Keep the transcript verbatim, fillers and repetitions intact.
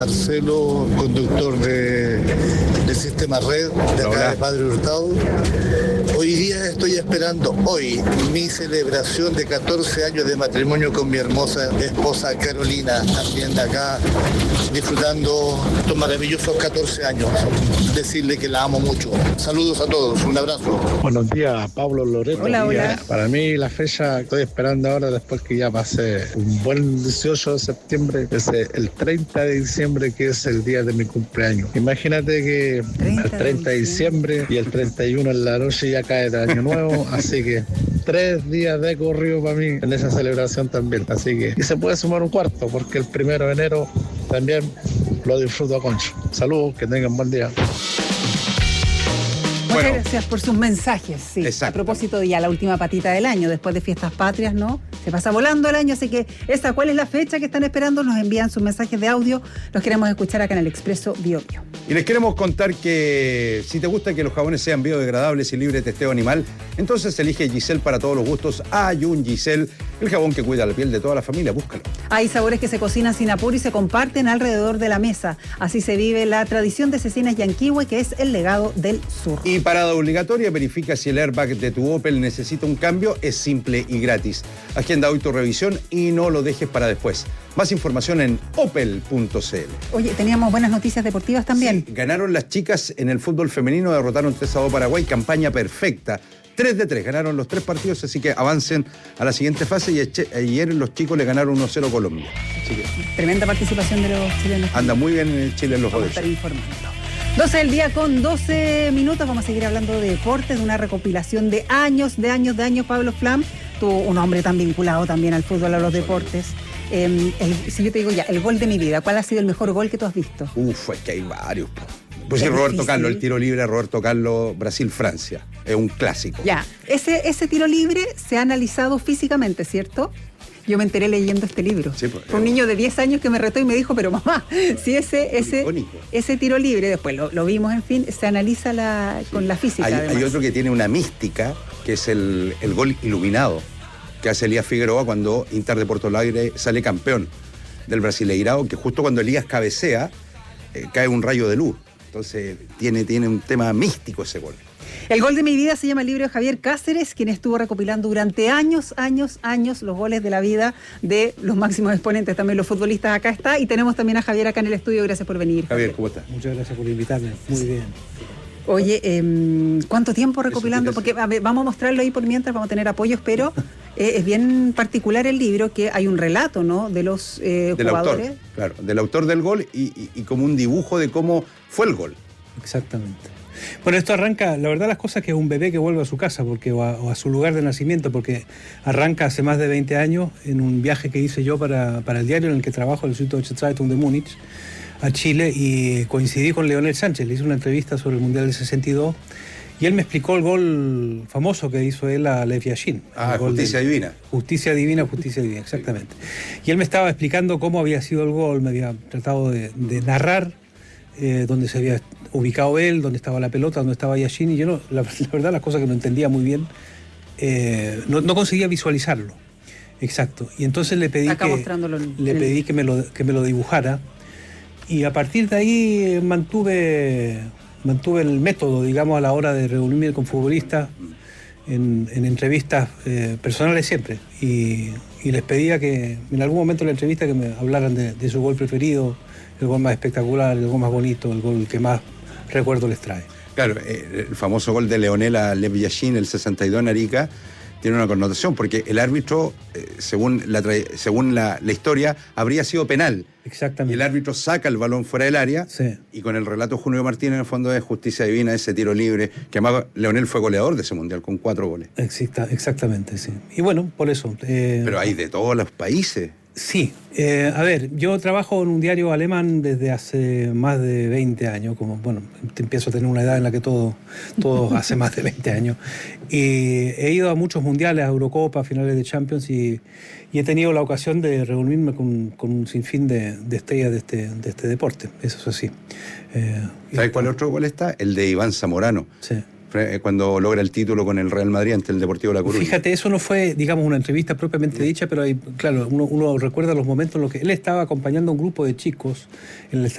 Marcelo, conductor de, del sistema Red, de acá de Padre Hurtado. Hoy día estoy esperando, hoy, mi celebración de catorce años de matrimonio con mi hermosa esposa Carolina, también de acá, disfrutando estos maravillosos catorce años. Decirle que la amo mucho. Saludos a todos, un abrazo. Buenos días, Pablo Loreto. Hola, hola. Para mí la fecha estoy esperando ahora, después que ya pasé un buen dieciocho de septiembre, es el treinta de diciembre, que es el día de mi cumpleaños. Imagínate que el treinta de diciembre y el treinta y uno en la noche ya cae el año nuevo, así que tres días de corrido para mí en esa celebración también. Así que, y se puede sumar un cuarto, porque el primero de enero también lo disfruto a concho. Saludos, que tengan buen día. Muchas bueno, gracias por sus mensajes. Sí. A propósito de ya la última patita del año, después de Fiestas Patrias, ¿no? Se pasa volando el año, así que esa, ¿cuál es la fecha que están esperando? Nos envían sus mensajes de audio, los queremos escuchar acá en el Expreso Bio Bio. Y les queremos contar que si te gusta que los jabones sean biodegradables y libre de testeo animal, entonces elige Giselle para todos los gustos. Hay un Giselle, el jabón que cuida la piel de toda la familia, búscalo. Hay sabores que se cocinan sin apuro y se comparten alrededor de la mesa. Así se vive la tradición de Cecinas Yanquihue, que es el legado del sur. Y parada obligatoria, verifica si el airbag de tu Opel necesita un cambio, es simple y gratis. Agenda hoy tu revisión y no lo dejes para después. Más información en opel punto c l. Oye, teníamos buenas noticias deportivas también. Sí, ganaron las chicas en el fútbol femenino, derrotaron tres a dos Paraguay, campaña perfecta. tres de tres, ganaron los tres partidos, así que avancen a la siguiente fase. Y ayer los chicos le ganaron uno cero Colombia. Así que, tremenda participación de los chilenos. Anda muy bien en el Chile en los goles. Vamos a estar informando. doce del día con doce minutos, vamos a seguir hablando de deportes, de una recopilación de años, de años, de años. Pablo Flam, tú, un hombre tan vinculado también al fútbol, a los deportes. Eh, el, si yo te digo ya, el gol de mi vida, ¿cuál ha sido el mejor gol que tú has visto? Uf, es que hay varios. Pues sí, Roberto difícil. Carlos, el tiro libre, Roberto Carlos, Brasil-Francia. Es un clásico. Ya, ese, ese tiro libre se ha analizado físicamente, ¿cierto? Yo me enteré leyendo este libro. Sí, pues, Fue un niño de diez años que me retó y me dijo, pero mamá, si ese, ese, ese tiro libre, después lo, lo vimos, en fin, se analiza la, sí. con la física. Hay, hay otro que tiene una mística, que es el, el gol iluminado, que hace Elías Figueroa cuando Inter de Porto Alegre sale campeón del Brasileirao, que justo cuando Elías cabecea, eh, cae un rayo de luz. Entonces tiene, tiene un tema místico ese gol. El gol de mi vida se llama el libro de Javier Cáceres, quien estuvo recopilando durante años, años, años los goles de la vida de los máximos exponentes, también los futbolistas. Acá está, y tenemos también a Javier acá en el estudio. Gracias por venir. Javier, ¿cómo estás? Muchas gracias por invitarme, muy bien. Oye, eh, ¿cuánto tiempo recopilando? Porque a ver, vamos a mostrarlo ahí por mientras, vamos a tener apoyos, pero eh, es bien particular el libro, que hay un relato, ¿no?, de los eh, del jugadores. Autor, claro, del autor del gol y, y, y como un dibujo de cómo fue el gol. Exactamente. Bueno, esto arranca, la verdad las cosas, que es un bebé que vuelve a su casa porque o a, o a su lugar de nacimiento, porque arranca hace más de veinte años en un viaje que hice yo para, para el diario en el que trabajo, el Süddeutsche Zeitung de Múnich, a Chile, y coincidí con Leonel Sánchez. Le hice una entrevista sobre el Mundial del sesenta y dos y él me explicó el gol famoso que hizo él a Lev Yashin. Ah, Justicia del, Divina. Justicia Divina, Justicia Divina, exactamente. Y él me estaba explicando cómo había sido el gol, me había tratado de, de narrar eh, dónde se había ubicado él, dónde estaba la pelota, dónde estaba Yashin, y yo, no, la, la verdad, las cosas que no entendía muy bien, eh, no, no conseguía visualizarlo. Exacto. Y entonces le pedí, Acá que, le pedí que, me lo, que me lo dibujara. Y a partir de ahí mantuve, mantuve el método, digamos, a la hora de reunirme con futbolistas en, en entrevistas eh, personales siempre. Y, y les pedía que en algún momento de la entrevista que me hablaran de, de su gol preferido, el gol más espectacular, el gol más bonito, el gol que más recuerdo les trae. Claro, eh, el famoso gol de Leonel a Lev Yashin, el sesenta y dos en Arica, tiene una connotación, porque el árbitro, eh, según, la, según la, la historia, habría sido penal. Exactamente. Y el árbitro saca el balón fuera del área, sí. Y con el relato de Julio Martínez, en el fondo, es Justicia Divina, ese tiro libre, que además Leonel fue goleador de ese mundial, con cuatro goles. Exacta, exactamente, sí. Y bueno, por eso. Eh... Pero hay de todos los países. Sí, eh, a ver, yo trabajo en un diario alemán desde hace más de veinte años, como, bueno, empiezo a tener una edad en la que todo, todo hace más de veinte años, y he ido a muchos mundiales, a Eurocopa, finales de Champions, y, y he tenido la ocasión de reunirme con, con un sinfín de, de estrellas de este, de este deporte, eso es así. Eh, ¿Sabes cuál otro gol está? El de Iván Zamorano. Sí. cuando logra el título con el Real Madrid ante el Deportivo La Coruña. Fíjate, eso no fue, digamos, una entrevista propiamente dicha, pero hay, claro, uno, uno recuerda los momentos en los que él estaba acompañando a un grupo de chicos en el